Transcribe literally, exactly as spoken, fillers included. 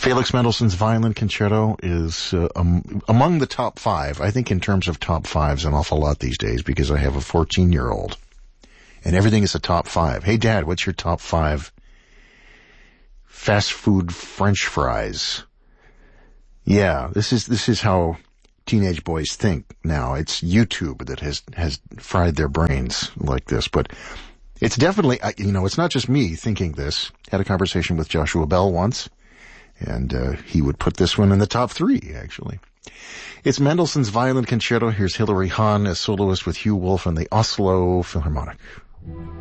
Felix Mendelssohn's Violin Concerto is uh, um, among the top five. I think in terms of top fives an awful lot these days because I have a fourteen-year-old. And everything is a top five. Hey, Dad, what's your top five fast food French fries? Yeah, this is this is how teenage boys think now. It's YouTube that has, has fried their brains like this. But it's definitely, you know, it's not just me thinking this. Had a conversation with Joshua Bell once. And uh, he would put this one in the top three, actually. It's Mendelssohn's Violin Concerto. Here's Hilary Hahn as soloist with Hugh Wolf and the Oslo Philharmonic.